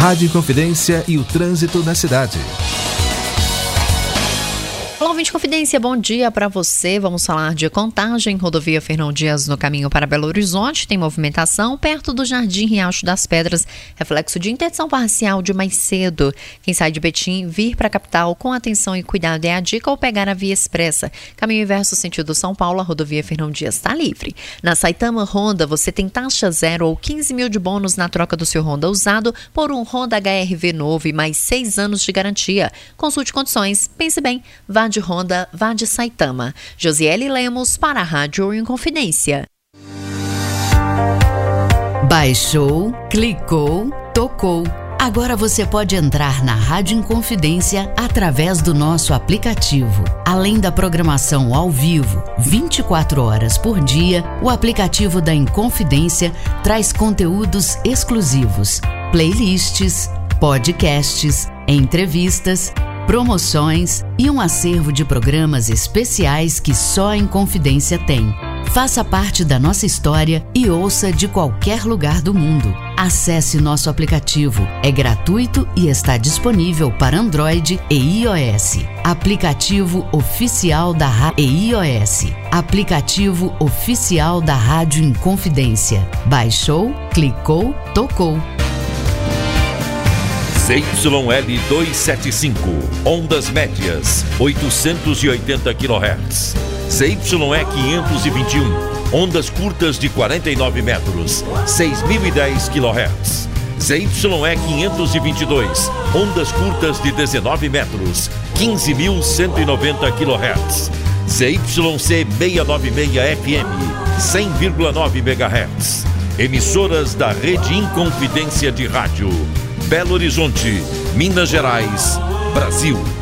Rádio Inconfidência e o trânsito na cidade. Olá, ouvinte Confidência, bom dia para você. Vamos falar de Contagem, rodovia Fernão Dias no caminho para Belo Horizonte. Tem movimentação perto do Jardim Riacho das Pedras, reflexo de interdição parcial de mais cedo. Quem sai de Betim, vir para a capital com atenção e cuidado é a dica, ou pegar a via expressa. Caminho inverso sentido São Paulo, a rodovia Fernão Dias está livre. Na Saitama Honda, você tem taxa zero ou 15 mil de bônus na troca do seu Honda usado por um Honda HR-V novo e mais 6 anos de garantia. Consulte condições, pense bem, vá de Honda, vá de Saitama. Josiele Lemos para a Rádio Inconfidência. Baixou, clicou, tocou. Agora você pode entrar na Rádio Inconfidência através do nosso aplicativo. Além da programação ao vivo, 24 horas por dia, o aplicativo da Inconfidência traz conteúdos exclusivos, playlists, podcasts, entrevistas, promoções e um acervo de programas especiais que só a Inconfidência tem. Faça parte da nossa história e ouça de qualquer lugar do mundo. Acesse nosso aplicativo. É gratuito e está disponível para Android e iOS. Aplicativo oficial da iOS. Aplicativo oficial da Rádio Inconfidência. Baixou, clicou, tocou. ZYL 275, ondas médias, 880 kHz. ZYE 521, ondas curtas de 49 metros, 6.010 kHz. ZYE 522, ondas curtas de 19 metros, 15.190 kHz. ZYC 696 FM, 100,9 MHz. Emissoras da Rede Inconfidência de Rádio. Belo Horizonte, Minas Gerais, Brasil.